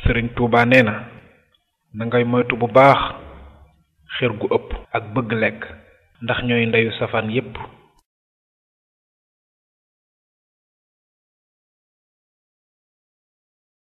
Sëriñ Tuuba nee na ngay moytu bu baax xër gu ëpp ak bëgg lekk ndax ñooy ndeyu safaan yépp